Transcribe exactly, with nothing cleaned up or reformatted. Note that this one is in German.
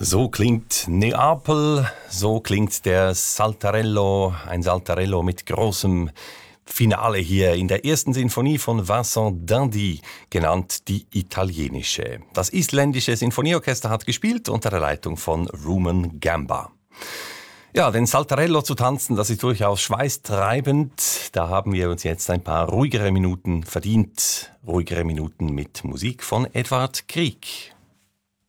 So klingt Neapel, so klingt der Saltarello, ein Saltarello mit großem Finale hier in der ersten Sinfonie von Vincent d'Indy, genannt die italienische. Das isländische Sinfonieorchester hat gespielt unter der Leitung von Rumen Gamba. Ja, den Saltarello zu tanzen, das ist durchaus schweißtreibend. Da haben wir uns jetzt ein paar ruhigere Minuten verdient. Ruhigere Minuten mit Musik von Edvard Grieg.